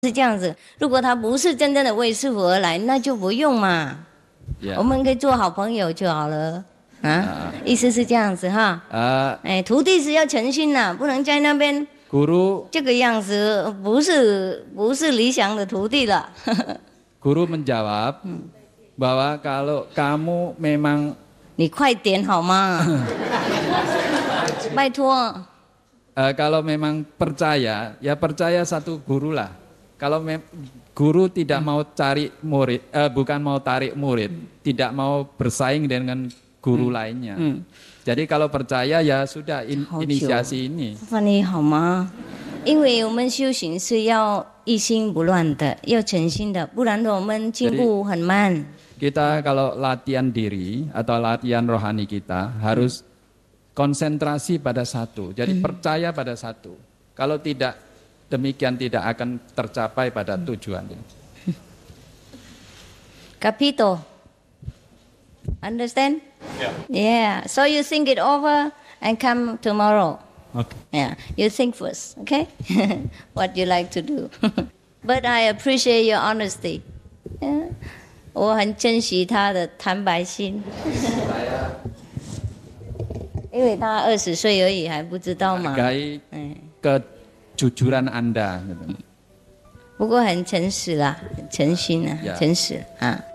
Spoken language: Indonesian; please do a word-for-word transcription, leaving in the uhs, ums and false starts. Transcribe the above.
是这样子。如果他不是真正的为师父而来，那就不用嘛。Yeah. 我们可以做好朋友就好了啊。Uh, 意思是这样子哈。Uh, 哎，徒弟是要诚心呐、啊，不能在那边 Guru 这个样子，不是不是理想的徒弟了。 Guru menjawab bahwa kalau kamu memang 你快点好吗？拜托。 Uh, kalau memang percaya, ya percaya satu guru lah. Kalau mem- guru tidak mau cari murid, uh, bukan mau tarik murid, tidak mau bersaing dengan guru hmm. lainnya. Hmm. Jadi kalau percaya ya sudah in, inisiasi ini. 你好吗？因为我们修行是要一心不乱的，要诚心的，不然我们进步很慢。 Kita kalau latihan diri atau latihan rohani kita harus konsentrasi pada satu. Jadi hmm. percaya pada satu. Kalau tidak demikian tidak akan tercapai pada tujuan. Capito. Understand? Yeah. Yeah. So you think it over and come tomorrow. Okay. Yeah. You think first, okay? What you like to do. But I appreciate your honesty. Yeah. 我很珍惜他的坦白心。因为他二十岁而已，还不知道嘛。 Hargai kejujuran Anda. 不过很诚实啦，很诚心啊，诚实啊。